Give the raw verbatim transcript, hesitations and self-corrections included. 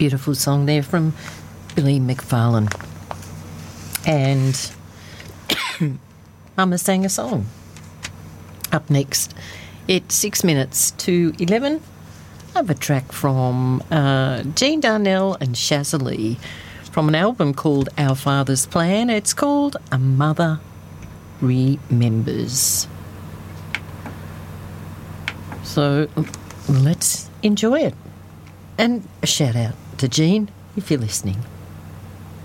Beautiful song there from Billy McFarlane. And Mama sang a song. Up next, it's six minutes to eleven. I have a track from uh, Jean Darnell and Shazza from an album called Our Father's Plan. It's called A Mother Remembers. So let's enjoy it. And a shout out to Jean if you're listening.